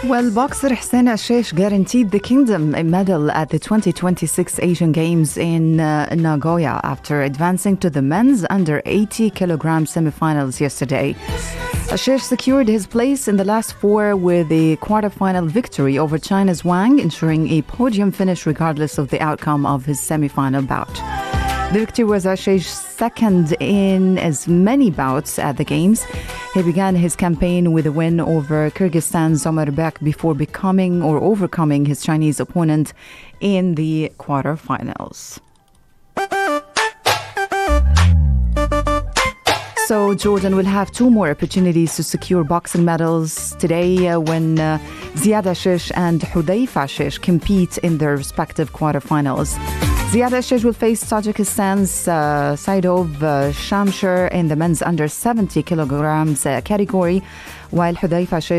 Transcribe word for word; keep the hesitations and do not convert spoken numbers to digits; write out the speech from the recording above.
Well, boxer Hussein Ashish guaranteed the kingdom a medal at the twenty twenty-six Asian Games in uh, Nagoya after advancing to the men's under eighty kilogram semifinals yesterday. Ashish secured his place in the last four with a quarterfinal victory over China's Wang, ensuring a podium finish regardless of the outcome of his semifinal bout. The victory was Ashish's second in as many bouts at the Games. He began his campaign with a win over Kyrgyzstan's Zomerbek before becoming or overcoming his Chinese opponent in the quarterfinals. So Jordan will have two more opportunities to secure boxing medals today uh, when uh, Ziad Ashish and Hudayfa Ashish compete in their respective quarterfinals. Ziad Ashish will face Tajikistan's uh, Saidov uh, Shamshir in the men's under seventy kilograms uh, category, while Hudayfa Ashish